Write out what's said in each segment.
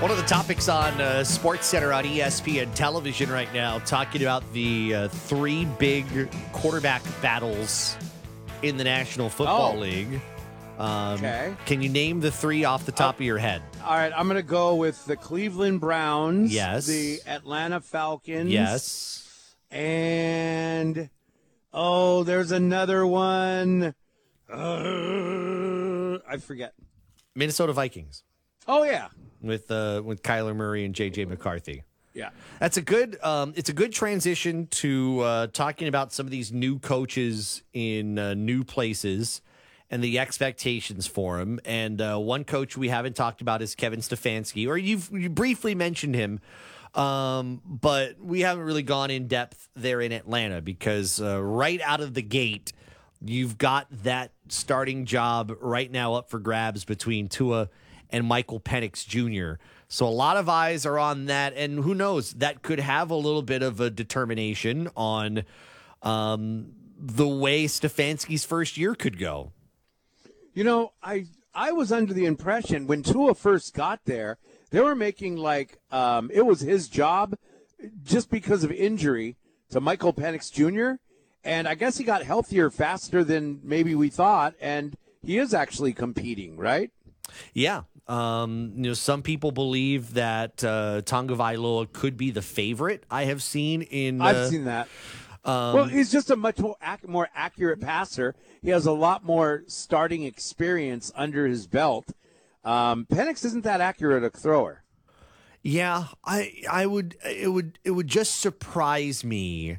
One of the topics on Sports Center on ESPN television right now, talking about the three big quarterback battles in the National Football League. Okay. Can you name the three off the top of your head? All right, I'm going to go with the Cleveland Browns. Yes. The Atlanta Falcons. Yes. And, there's another one. I forget. Minnesota Vikings Oh, yeah. with Kyler Murray and J.J. McCarthy. Yeah. That's a good. It's a good transition to talking about some of these new coaches in new places and the expectations for him. And one coach we haven't talked about is Kevin Stefanski, or you briefly mentioned him, but we haven't really gone in depth there in Atlanta because right out of the gate, you've got that starting job right now up for grabs between Tua and Michael Penix Jr. So a lot of eyes are on that, and who knows, that could have a little bit of a determination on the way Stefanski's first year could go. You know, I was under the impression when Tua first got there, they were making like it was his job just because of injury to Michael Penix Jr., and I guess he got healthier faster than maybe we thought, and he is actually competing, right? Yeah. Some people believe that Tonga Vailoa could be the favorite I have seen in. I've seen that. Well, he's just a much more accurate passer. He has a lot more starting experience under his belt. Penix isn't that accurate a thrower. Yeah, I would. It would just surprise me.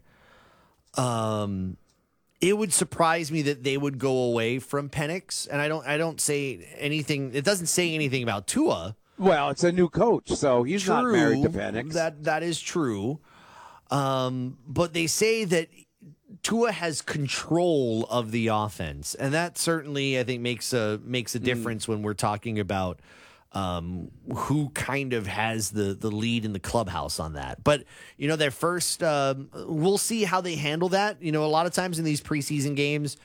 It would surprise me that they would go away from Penix, and I don't say anything. It doesn't say anything about Tua. Well, it's a new coach, so he's not married to Penix. That is true. But they say that Tua has control of the offense, and that certainly I think makes a difference when we're talking about who kind of has the lead in the clubhouse on that. But, their first, we'll see how they handle that. A lot of times in these preseason games,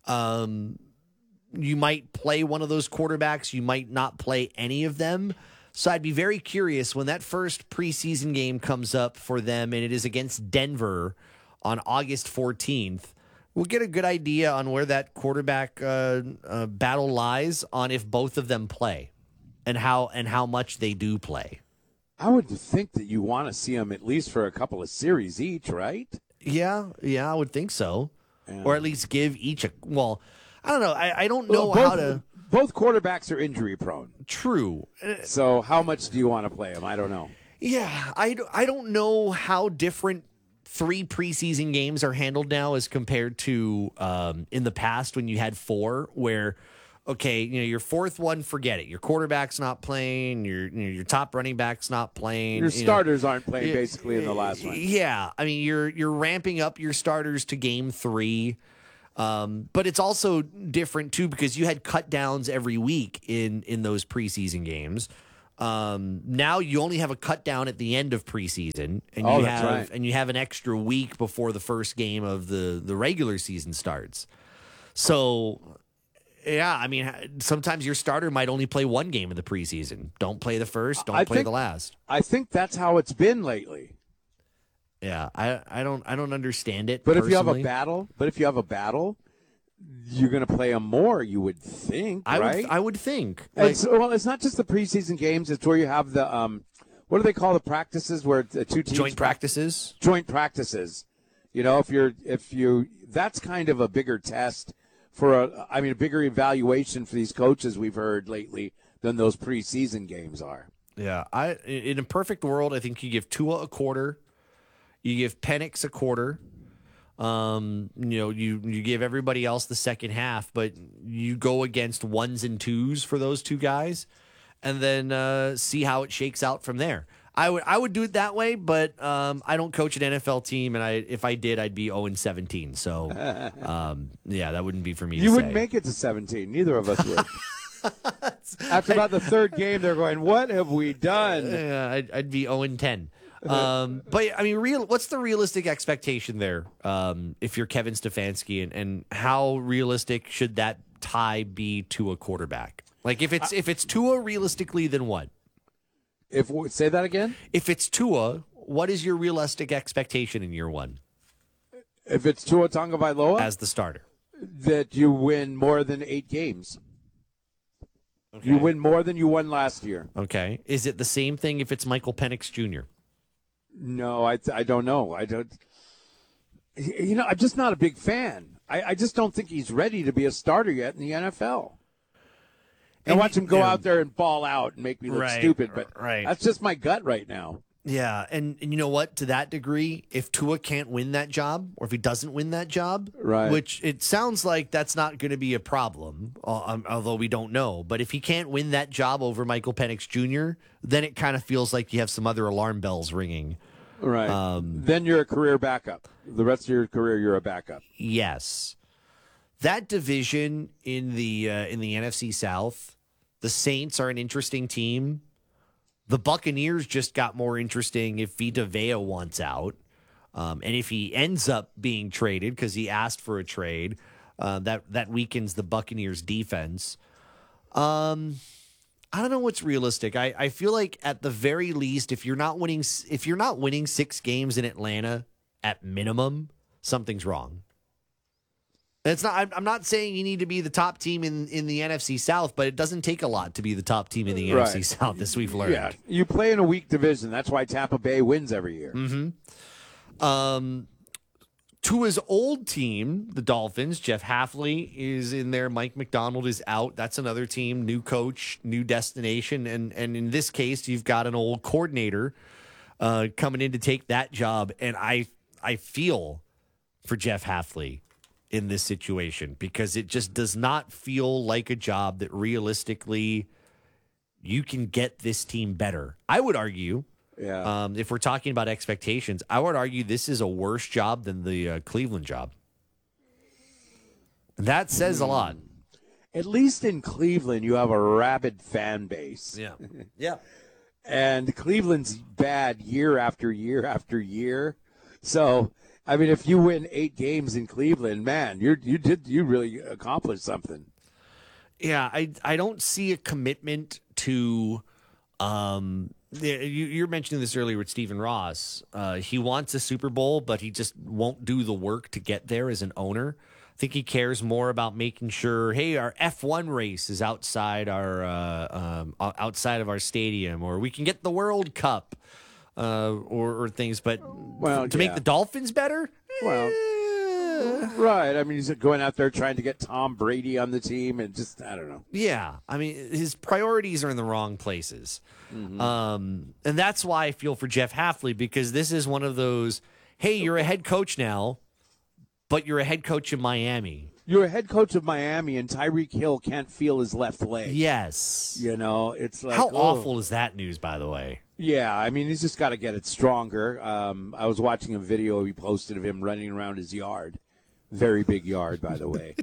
you might play one of those quarterbacks. You might not play any of them. So I'd be very curious when that first preseason game comes up for them, and it is against Denver on August 14th. We'll get a good idea on where that quarterback battle lies on if both of them play. And how much they do play. I would think that you want to see them at least for a couple of series each, right? Yeah, I would think so. Yeah. Or at least give each a. Well, I don't know. I don't know how to. Both quarterbacks are injury prone. True. So how much do you want to play them? I don't know. Yeah, I don't know how different 3 preseason games are handled now as compared to in the past when you had 4, where. Okay, your fourth one, forget it. Your quarterback's not playing. Your top running back's not playing. Your starters aren't playing basically in the last one. Yeah, I mean you're ramping up your starters to game 3, but it's also different too because you had cut downs every week in those preseason games. Now you only have a cut down at the end of preseason, and you have an extra week before the first game of the regular season starts. So. Yeah, I mean, sometimes your starter might only play one game in the preseason. Don't play the first. Don't play the last. I think that's how it's been lately. Yeah, I don't understand it. But personally. if you have a battle, you're going to play them more. You would think, right? I would think. It's not just the preseason games. It's where you have the what do they call the practices where the 2 teams joint practices. Joint practices. If you that's kind of a bigger test. For a bigger evaluation for these coaches we've heard lately than those preseason games are. Yeah, in a perfect world, I think you give Tua a quarter, you give Penix a quarter, you give everybody else the second half, but you go against 1s and 2s for those 2 guys, and then see how it shakes out from there. I would do it that way, but I don't coach an NFL team, and if I did, I'd be 0-17. So, that wouldn't be for me. You wouldn't make it to 17. Neither of us would. After about the third game, they're going, "What have we done?" Yeah, I'd be 0-10. But I mean, what's the realistic expectation there? If you're Kevin Stefanski, and how realistic should that tie be to a quarterback? Like if it's Tua realistically, then what? Say that again. If it's Tua, what is your realistic expectation in year one If it's Tua Tagovailoa, as the starter? that you win more than 8 games. Okay. You win more than you won last year. Okay. Is it the same thing if it's Michael Penix Jr.? No, I don't know. I don't. I'm just not a big fan. I just don't think he's ready to be a starter yet in the NFL. And watch him go out there and ball out and make me look stupid, but that's just my gut right now. Yeah, and you know what? To that degree, if Tua can't win that job, or if he doesn't win that job, which it sounds like that's not going to be a problem, although we don't know. But if he can't win that job over Michael Penix Jr., then it kind of feels like you have some other alarm bells ringing. Right. Then you're a career backup. The rest of your career, you're a backup. Yes. That division in the NFC South, the Saints are an interesting team. The Buccaneers just got more interesting if Vita Vea wants out. And if he ends up being traded because he asked for a trade, that weakens the Buccaneers defense. I don't know what's realistic. I feel like at the very least, if you're not winning 6 games in Atlanta at minimum, something's wrong. It's not. I'm not saying you need to be the top team in the NFC South, but it doesn't take a lot to be the top team in the NFC South, as we've learned. Yeah, you play in a weak division. That's why Tampa Bay wins every year. Mm-hmm. Tua's old team, the Dolphins, Jeff Hafley is in there. Mike McDonald is out. That's another team, new coach, new destination, and in this case, you've got an old coordinator coming in to take that job. And I feel for Jeff Hafley in this situation because it just does not feel like a job that realistically you can get this team better. I would argue, if we're talking about expectations, I would argue this is a worse job than the Cleveland job. That says a lot. At least in Cleveland, you have a rabid fan base. Yeah. Yeah. And Cleveland's bad year after year after year. So, I mean, if you win 8 games in Cleveland, man, you really accomplished something. Yeah, I don't see a commitment to. You're mentioning this earlier with Stephen Ross. He wants a Super Bowl, but he just won't do the work to get there as an owner. I think he cares more about making sure, hey, our F1 race is outside outside of our stadium, or we can get the World Cup. Or things, but to make the Dolphins better? Well, right. I mean, he's going out there trying to get Tom Brady on the team and just, I don't know. Yeah. I mean, his priorities are in the wrong places. Mm-hmm. And that's why I feel for Jeff Hafley, because this is one of those, hey, you're a head coach now, but you're a head coach in Miami. You're a head coach of Miami, and Tyreek Hill can't feel his left leg. Yes. It's like, how awful is that news, by the way? Yeah, I mean, he's just got to get it stronger. I was watching a video he posted of him running around his yard. Very big yard, by the way.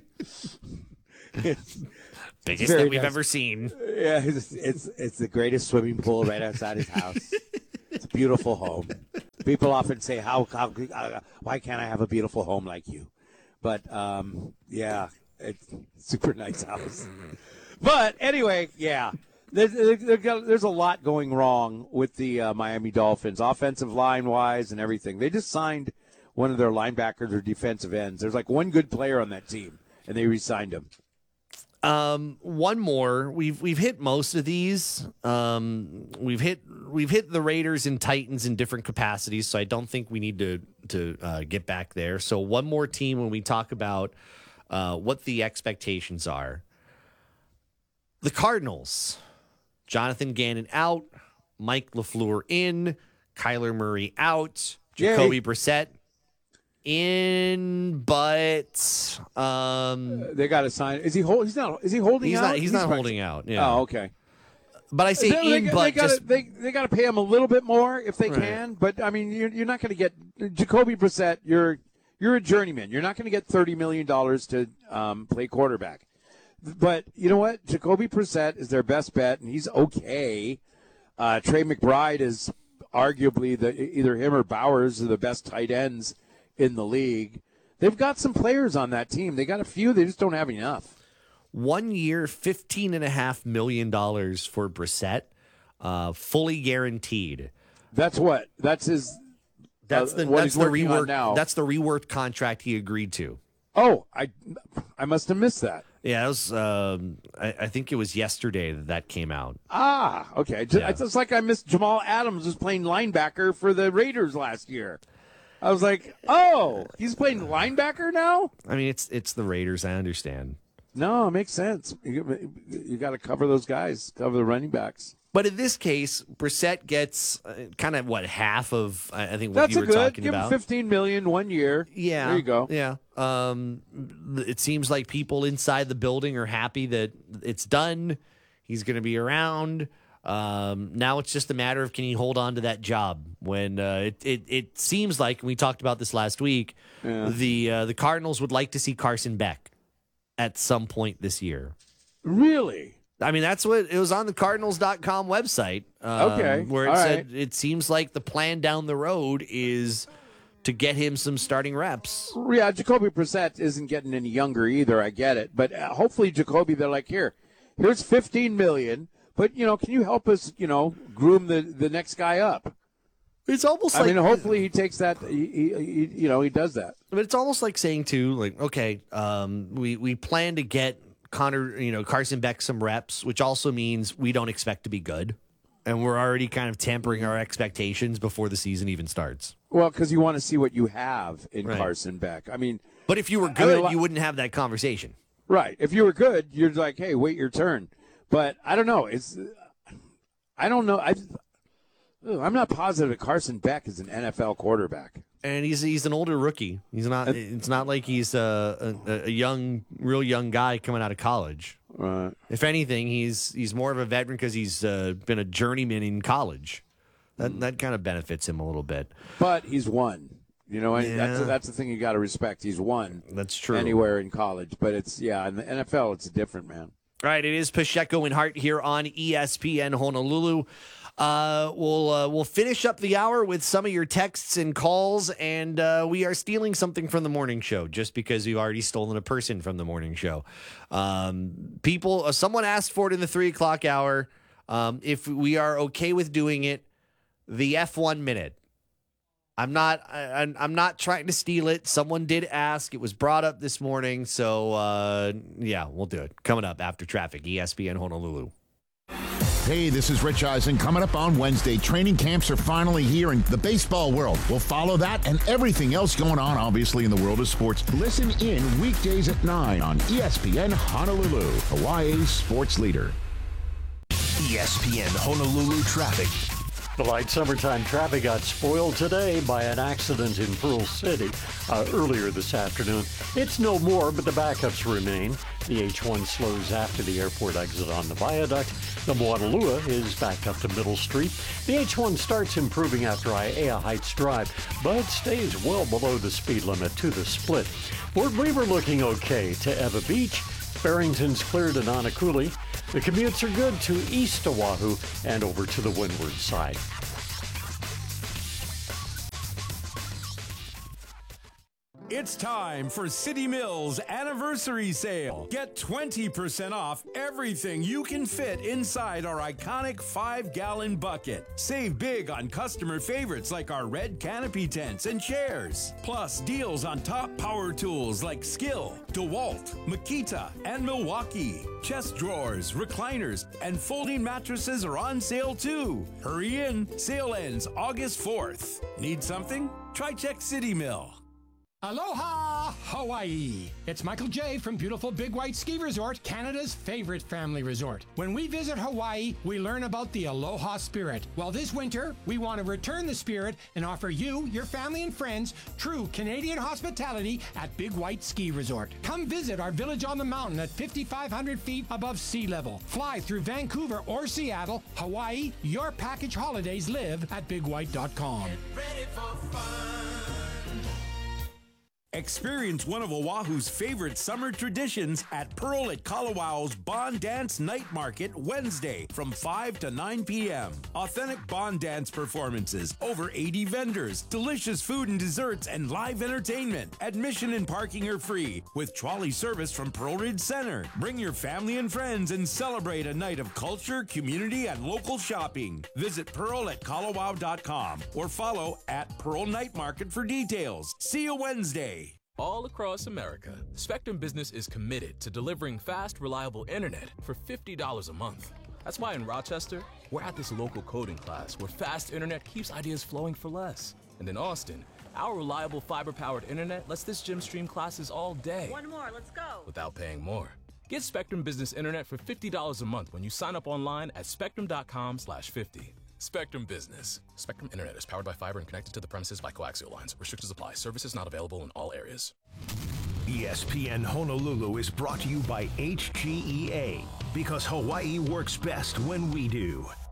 Biggest that we've ever seen. Yeah, it's the greatest swimming pool right outside his house. It's a beautiful home. People often say, why can't I have a beautiful home like you? But, yeah, it's a super nice house. But anyway, yeah. There's a lot going wrong with the Miami Dolphins, offensive line-wise and everything. They just signed one of their linebackers or defensive ends. There's like one good player on that team, and they re-signed him. One more. We've hit most of these. We've hit the Raiders and Titans in different capacities, so I don't think we need to get back there. So one more team when we talk about what the expectations are. The Cardinals. Jonathan Gannon out, Mike LaFleur in, Kyler Murray out, Jacoby Brissett in, but they got to sign. Is he holding out? He's not holding out. Yeah. Oh, okay. But I say they got to pay him a little bit more if they can. But I mean, you're not going to get Jacoby Brissett. You're a journeyman. You're not going to get $30 million to play quarterback. But you know what? Jacoby Brissett is their best bet, and he's okay. Trey McBride is arguably either him or Bowers are the best tight ends in the league. They've got some players on that team. They got a few. They just don't have enough. 1 year, $15.5 million for Brissett. fully guaranteed. That's what. That's his. That's the what that's he's the working on rework. now. That's the reworked contract he agreed to. Oh, I must have missed that. Yeah, it was. I think it was yesterday that came out. Ah, okay. Yeah. It's just like I missed Jamal Adams was playing linebacker for the Raiders last year. I was like, oh, he's playing linebacker now? I mean, it's the Raiders. I understand. No, it makes sense. You got to cover those guys, cover the running backs. But in this case, Brissett gets kind of half of I think what That's you were good. talking Give about. him $15 million 1 year. Yeah, there you go. Yeah, it seems like people inside the building are happy that it's done. He's going to be around. Now it's just a matter of can he hold on to that job when it seems like, and we talked about this last week, the Cardinals would like to see Carson Beck at some point this year. Really? I mean, that's what it was on the Cardinals.com website. Where it said it seems like the plan down the road is to get him some starting reps. Yeah, Jacoby Brissett isn't getting any younger either. I get it. But hopefully Jacoby, they're like, here's $15 million. But, can you help us, groom the next guy up? It's almost I mean, hopefully he takes that, he does that. But it's almost like saying, too, like, okay, we plan to get Carson Beck some reps, which also means we don't expect to be good. And we're already kind of tempering our expectations before the season even starts. Well, because you want to see what you have in Right. Carson Beck. I mean, but if you were good, you wouldn't have that conversation. Right. If you were good, you're like, hey, wait your turn. But I don't know. I don't know. I'm not positive that Carson Beck is an NFL quarterback. And he's an older rookie. He's not. It's not like he's a real young guy coming out of college. Right. If anything, he's more of a veteran because he's been a journeyman in college. That kind of benefits him a little bit. But he's won. That's the thing you got to respect. He's won. That's true. Anywhere in college, but in the NFL, it's different, man. All right, it is Pacheco and Hart here on ESPN Honolulu. We'll finish up the hour with some of your texts and calls, and we are stealing something from the morning show just because we've already stolen a person from the morning show. Someone asked for it in the 3 o'clock hour. If we are okay with doing it, the F1 minute. I'm not trying to steal it. Someone did ask. It was brought up this morning. So, we'll do it. Coming up after traffic, ESPN Honolulu. Hey, this is Rich Eisen. Coming up on Wednesday, training camps are finally here in the baseball world. We'll follow that and everything else going on, obviously, in the world of sports. Listen in weekdays at 9 on ESPN Honolulu, Hawaii's sports leader. ESPN Honolulu traffic. The light summertime traffic got spoiled today by an accident in Pearl City earlier this afternoon. It's no more, but the backups remain. The H1 slows after the airport exit on the viaduct. The Moanalua is back up to Middle Street. The H1 starts improving after Aiea Heights Drive, but stays well below the speed limit to the split. Port Weaver looking okay to Eva Beach. Barrington's clear to Nanakuli. The commutes are good to east Oahu and over to the windward side. It's time for City Mills Anniversary Sale. Get 20% off everything you can fit inside our iconic 5-gallon bucket. Save big on customer favorites like our red canopy tents and chairs. Plus deals on top power tools like Skill, DeWalt, Makita, and Milwaukee. Chest drawers, recliners, and folding mattresses are on sale too. Hurry in. Sale ends August 4th. Need something? Try Check City Mill. Aloha, Hawaii! It's Michael J. from beautiful Big White Ski Resort, Canada's favorite family resort. When we visit Hawaii, we learn about the Aloha spirit. Well, this winter, we want to return the spirit and offer you, your family, and friends true Canadian hospitality at Big White Ski Resort. Come visit our village on the mountain at 5,500 feet above sea level. Fly through Vancouver or Seattle, Hawaii. Your package holidays live at BigWhite.com. Get ready for fun. Experience one of Oahu's favorite summer traditions at Pearl at Kalawau's Bond Dance Night Market Wednesday from 5 to 9 p.m. Authentic Bond Dance performances, over 80 vendors, delicious food and desserts, and live entertainment. Admission and parking are free with trolley service from Pearl Ridge Center. Bring your family and friends and celebrate a night of culture, community, and local shopping. Visit pearlatkalawau.com or follow at Pearl Night Market for details. See you Wednesday. All across America, Spectrum Business is committed to delivering fast, reliable internet for $50 a month. That's why in Rochester, we're at this local coding class where fast internet keeps ideas flowing for less. And in Austin, our reliable fiber-powered internet lets this gym stream classes all day. One more, let's go. Without paying more. Get Spectrum Business Internet for $50 a month when you sign up online at spectrum.com/50. Spectrum Business. Spectrum Internet is powered by fiber and connected to the premises by coaxial lines. Restrictions apply. Services not available in all areas. ESPN Honolulu is brought to you by HGEA, because Hawaii works best when we do.